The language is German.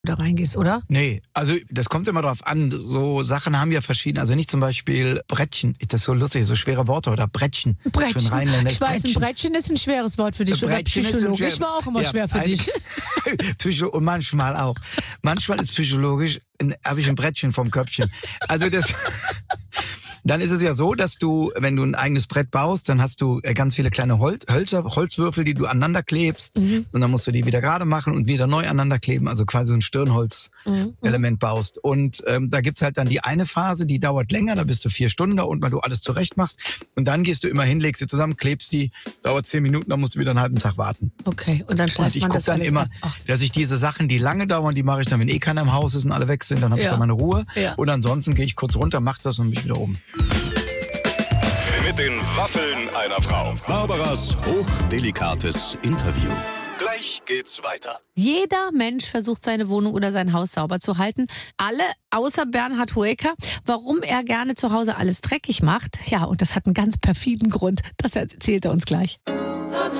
da reingehst, oder? Nee, also das kommt immer drauf an. So Sachen haben ja verschiedene. Also nicht zum Beispiel Brettchen. Das ist so lustig, so schwere Worte. Oder Brettchen. Für einen Rheinländer Ich weiß, ein Brettchen ist ein schweres Wort für dich. Oder Brettchen ist psychologisch war auch immer schwer für dich. Und manchmal auch. Manchmal ist psychologisch, habe ich ein Brettchen vom Köpfchen. Also das... Dann ist es ja so, dass du, wenn du ein eigenes Brett baust, dann hast du ganz viele kleine Holzwürfel, die du aneinander klebst. Und dann musst du die wieder gerade machen und wieder neu aneinander kleben. Also quasi so ein Stirnholz-Element baust. Und da gibt's halt dann die eine Phase, die dauert länger. Da bist du 4 Stunden da unten, weil du alles zurecht machst. Und dann gehst du immer hin, legst sie zusammen, klebst die, dauert 10 Minuten, dann musst du wieder einen halben Tag warten. Okay, und dann schleift ich man gucke das dann alles immer, ab. dass ich diese Sachen, die lange dauern, die mache ich dann, wenn keiner im Haus ist und alle weg sind, dann habe ich da meine Ruhe. Ja. Und ansonsten gehe ich kurz runter, mach das und bin ich wieder oben. Mit den Waffeln einer Frau. Barbaras hochdelikates Interview. Gleich geht's weiter. Jeder Mensch versucht, seine Wohnung oder sein Haus sauber zu halten. Alle außer Bernhard Hoeker. Warum er gerne zu Hause alles dreckig macht? Ja, und das hat einen ganz perfiden Grund. Das erzählt er uns gleich.